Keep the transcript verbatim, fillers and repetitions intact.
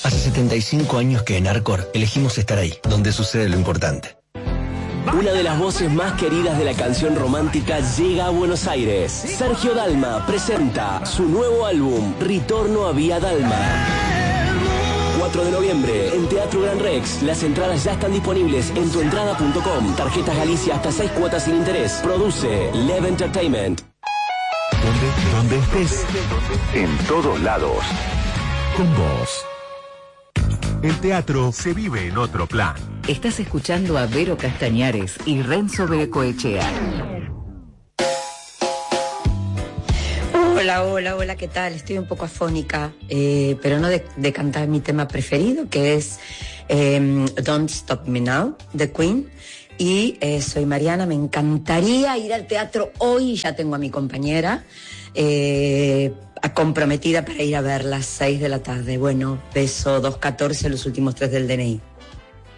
Hace setenta y cinco años que en Arcor elegimos estar ahí, donde sucede lo importante. Una de las voces más queridas de la canción romántica llega a Buenos Aires. Sergio Dalma presenta su nuevo álbum, Ritorno a Vía Dalma. cuatro de noviembre, en Teatro Gran Rex. Las entradas ya están disponibles en tuentrada punto com. Tarjetas Galicia hasta seis cuotas sin interés. Produce Lev Entertainment. Donde, donde estés, en todos lados, con vos. El teatro se vive en otro plan. Estás escuchando a Vero Castañares y Renzo Becoechea. Hola, hola, hola, ¿qué tal? Estoy un poco afónica, eh, pero no de, de cantar mi tema preferido, que es eh, Don't Stop Me Now, de Queen. Y eh, soy Mariana, me encantaría ir al teatro hoy, ya tengo a mi compañera eh, comprometida para ir a ver las seis de la tarde. Bueno, beso dos catorce, los últimos tres del D N I.